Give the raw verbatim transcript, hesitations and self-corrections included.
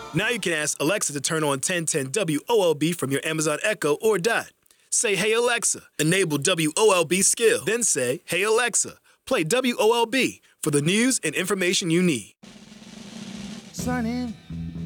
Now you can ask Alexa to turn on ten ten W O L B from your Amazon Echo or Dot. Say, hey Alexa, enable W O L B skill. Then say, hey Alexa, play W O L B for the news and information you need. Sign in